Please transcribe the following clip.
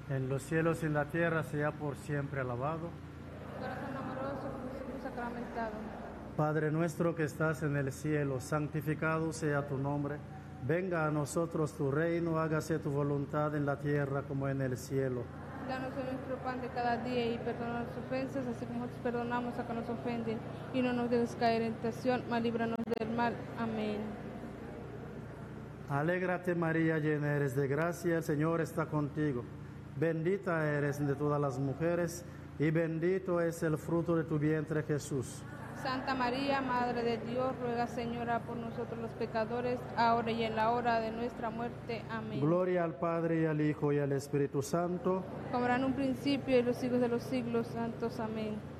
en los cielos y en la tierra, sea por siempre alabado. Corazón amoroso, Jesús sacramentado. Padre nuestro que estás en el cielo, santificado sea tu nombre. Venga a nosotros tu reino, hágase tu voluntad en la tierra como en el cielo. Danos hoy nuestro pan de cada día y perdona nuestras ofensas, así como nosotros perdonamos a que nos ofenden. Y no nos dejes caer en tentación, mas líbranos del mal. Amén. Alégrate María, llena eres de gracia, el Señor está contigo. Bendita eres de todas las mujeres, y bendito es el fruto de tu vientre, Jesús. Santa María, Madre de Dios, ruega, Señora, por nosotros los pecadores, ahora y en la hora de nuestra muerte. Amén. Gloria al Padre, y al Hijo, y al Espíritu Santo. Como era en un principio, y los siglos de los siglos santos. Amén.